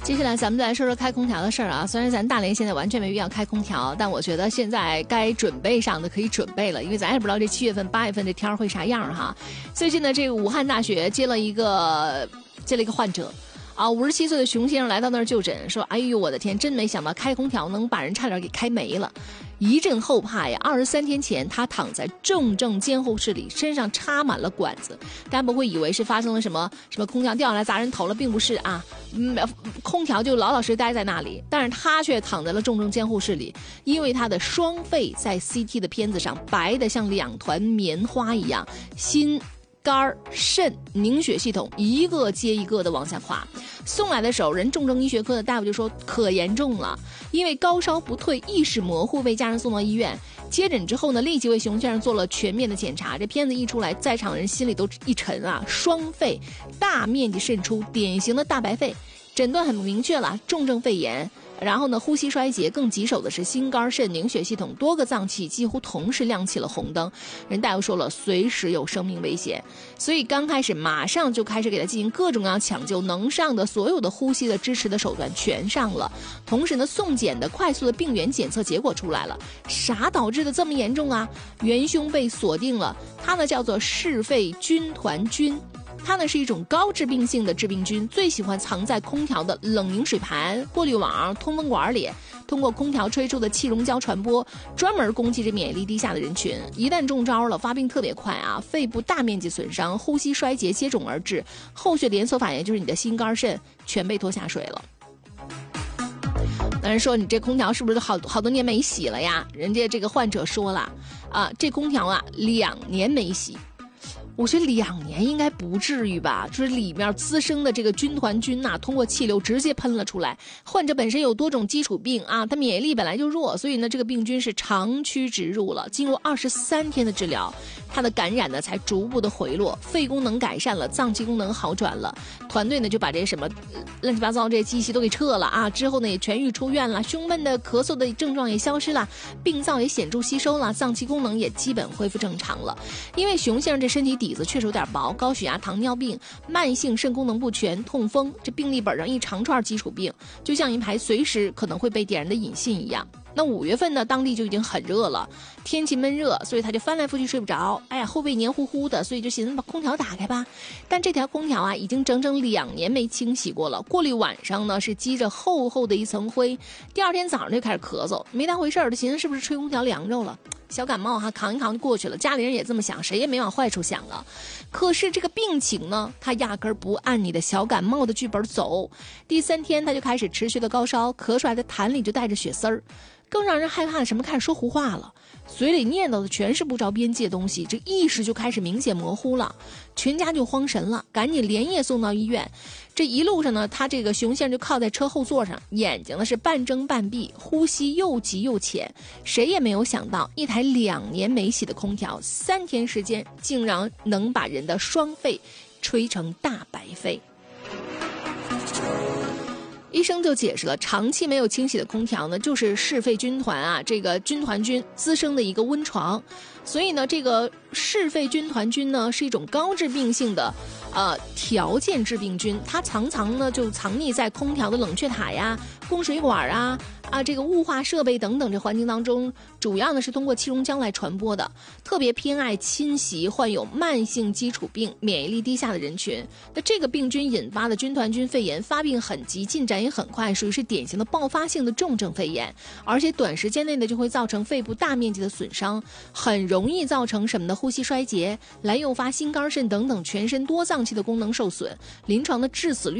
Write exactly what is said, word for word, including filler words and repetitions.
接下来咱们再来说说开空调的事儿啊。虽然咱大连现在完全没必要开空调，但我觉得现在该准备上的可以准备了，因为咱也不知道这七月份、八月份这天儿会啥样哈。最近呢，这个武汉大学接了一个接了一个患者。啊，五十七岁的熊先生来到那儿就诊，说：“哎呦，我的天，真没想到开空调能把人差点给开没了。”一阵后怕呀！二十三天前，他躺在重症监护室里，身上插满了管子。大家不会以为是发生了什么什么空调掉下来砸人头了，并不是啊，嗯，空调就老老实实待在那里，但是他却躺在了重症监护室里，因为他的双肺在 C T 的片子上白得像两团棉花一样，心。肝、肾、凝血系统一个接一个的往下垮，送来的时候，人重症医学科的大夫就说可严重了，因为高烧不退，意识模糊，被家人送到医院。接诊之后呢，立即为熊先生做了全面的检查。这片子一出来，在场人心里都一沉啊，双肺大面积渗出，典型的大白肺，诊断很明确了，重症肺炎。然后呢，呼吸衰竭，更棘手的是心肝肾凝血系统多个脏器几乎同时亮起了红灯，人大夫说了，随时有生命危险，所以刚开始马上就开始给他进行各种各样抢救，能上的所有的呼吸的支持的手段全上了，同时呢，送检的快速的病原检测结果出来了，啥导致的这么严重啊？元凶被锁定了，它呢叫做嗜肺军团菌。它呢是一种高致病性的致病菌，最喜欢藏在空调的冷凝水盘、过滤网、通风管里，通过空调吹出的气溶胶传播，专门攻击这免疫力低下的人群。一旦中招了，发病特别快啊，肺部大面积损伤，呼吸衰竭接踵而至，后续连锁反应就是你的心肝肾全被拖下水了。有人说你这空调是不是好好多年没洗了呀？人家这个患者说了啊，这空调啊两年没洗。我觉得两年应该不至于吧，就是里面滋生的这个军团菌呐、啊，通过气流直接喷了出来。患者本身有多种基础病啊，他免疫力本来就弱，所以呢，这个病菌是长驱直入了。经过二十三天的治疗，他的感染呢才逐步的回落，肺功能改善了，脏器功能好转了。团队呢就把这些什么乱七八糟这些机器都给撤了啊，之后呢也痊愈出院了，胸闷的咳嗽的症状也消失了，病灶也显著吸收了，脏器功能也基本恢复正常了。因为熊先生这身体底子确实有点薄，高血压、糖尿病、慢性肾功能不全、痛风，这病历本上一长串基础病，就像一排随时可能会被点燃的引信一样。那五月份呢，当地就已经很热了，天气闷热，所以他就翻来覆去睡不着，哎呀，后背黏糊糊的，所以就寻思把空调打开吧。但这条空调啊，已经整整两年没清洗过了，过滤晚上呢是积着厚厚的一层灰，第二天早上就开始咳嗽，没当回事儿，就寻思是不是吹空调凉着了。小感冒哈，扛一扛就过去了，家里人也这么想，谁也没往坏处想了。可是这个病情呢，他压根儿不按你的小感冒的剧本走。第三天他就开始持续的高烧，咳出来的痰里就带着血丝儿。更让人害怕的什么，开始说胡话了，嘴里念叨的全是不着边际的东西，这意识就开始明显模糊了，全家就慌神了，赶紧连夜送到医院。这一路上呢，他这个熊先生就靠在车后座上，眼睛呢是半睁半闭，呼吸又急又浅。谁也没有想到，一台两年没洗的空调，三天时间竟然能把人的双肺吹成大白肺。医生就解释了，长期没有清洗的空调呢，就是嗜肺军团啊，这个军团菌滋生的一个温床。所以呢，这个嗜肺军团菌呢是一种高致病性的呃条件致病菌，它常常呢就藏匿在空调的冷却塔呀、供水管啊啊这个雾化设备等等这环境当中，主要呢是通过气溶胶来传播的，特别偏爱侵袭患有慢性基础病、免疫力低下的人群。那这个病菌引发的军团菌肺炎发病很急，进展也很快，属于是典型的爆发性的重症肺炎，而且短时间内呢就会造成肺部大面积的损伤，很容易造成什么的呼吸衰竭，来诱发心肝肾等等全身多脏器的功能受损，临床的致死率